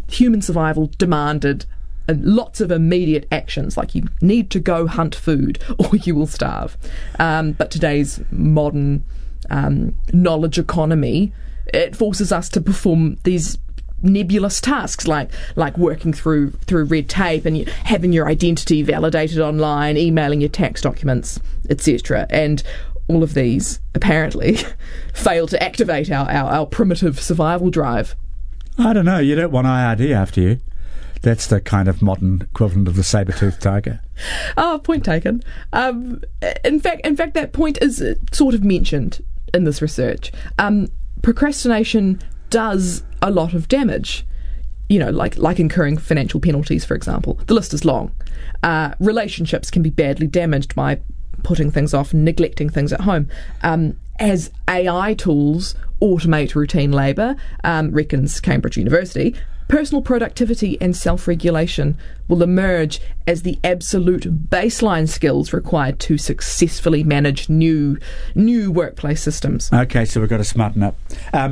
human survival demanded lots of immediate actions, like you need to go hunt food or you will starve. But today's modern knowledge economy, it forces us to perform these nebulous tasks like working through red tape and having your identity validated online, emailing your tax documents, etc. And all of these apparently fail to activate our primitive survival drive. I don't know, you don't want IRD after you. That's the kind of modern equivalent of the saber-toothed tiger. Oh, point taken. In fact, that point is sort of mentioned in this research. Procrastination does a lot of damage. Like incurring financial penalties, for example. The list is long. Relationships can be badly damaged by putting things off and neglecting things at home. As AI tools automate routine labour, reckons Cambridge University, personal productivity and self-regulation will emerge as the absolute baseline skills required to successfully manage new workplace systems. Okay, so we've got to smarten up.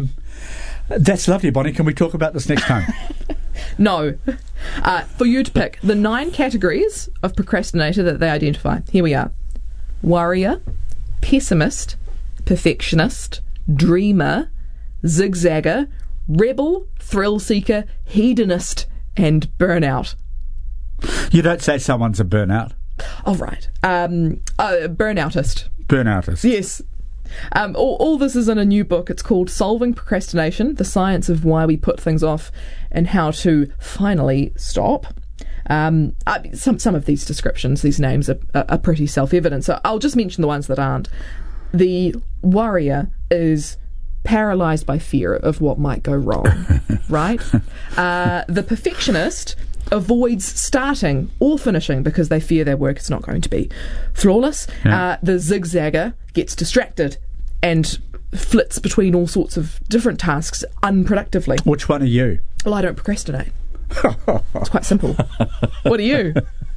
That's lovely, Bonnie. Can we talk about this next time? No. For you to pick the 9 categories of procrastinator that they identify. Here we are. Worrier, pessimist, perfectionist, dreamer, zigzagger, rebel, thrill seeker, hedonist, and burnout. You don't say someone's a burnout. Oh, right. Burnoutist. Burnoutist. Yes. All this is in a new book. It's called Solving Procrastination, The Science of Why We Put Things Off and How to Finally Stop. Some of these descriptions, these names are pretty self-evident, so I'll just mention the ones that aren't. The worrier is paralysed by fear of what might go wrong, right? The perfectionist avoids starting or finishing because they fear their work is not going to be flawless. Yeah. The zigzagger gets distracted and flits between all sorts of different tasks unproductively. Which one are you? Well, I don't procrastinate. It's quite simple. What are you?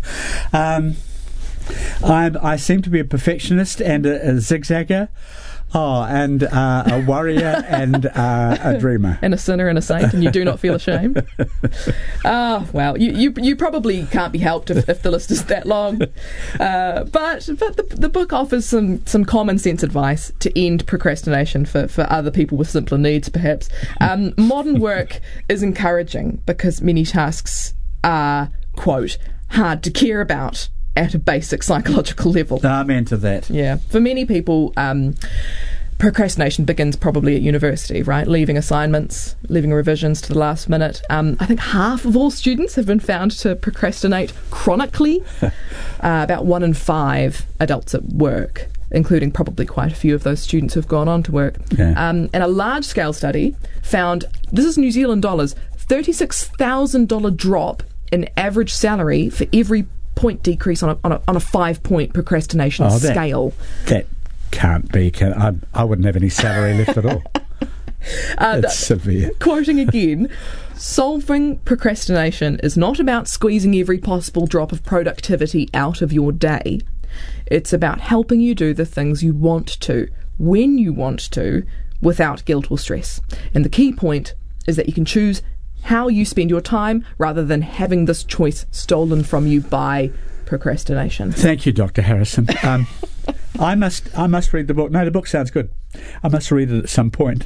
I seem to be a perfectionist and a zigzagger. Oh, and a warrior and a dreamer. And a sinner and a saint, and you do not feel ashamed? Oh, well, you probably can't be helped if the list is that long. But the book offers some common sense advice to end procrastination for other people with simpler needs, perhaps. Modern work is encouraging because many tasks are, quote, hard to care about at a basic psychological level. I'm into that. Yeah. For many people, procrastination begins probably at university, right? Leaving assignments, leaving revisions to the last minute. I think half of all students have been found to procrastinate chronically. About 1 in 5 adults at work, including probably quite a few of those students who've gone on to work. Yeah. And a large-scale study found, this is New Zealand dollars, $36,000 drop in average salary for every point decrease on a 5-point procrastination scale. That can't be. I wouldn't have any salary left at all. That's severe. Quoting again, solving procrastination is not about squeezing every possible drop of productivity out of your day. It's about helping you do the things you want to, when you want to, without guilt or stress. And the key point is that you can choose how you spend your time rather than having this choice stolen from you by procrastination. Thank you, Dr. Harrison. I must read the book. No, the book sounds good. I must read it at some point.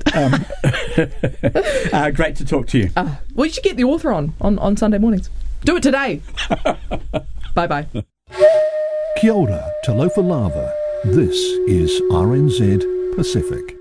Great to talk to you. Well, you should get the author on Sunday mornings. Do it today. Bye-bye. Kia ora, talofa lava. This is RNZ Pacific.